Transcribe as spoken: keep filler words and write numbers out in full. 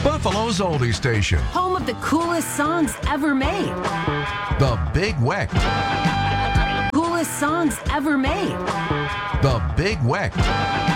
Buffalo's oldie station, Home of the coolest songs ever made. The Big Weck. Coolest songs ever made. The Big Weck.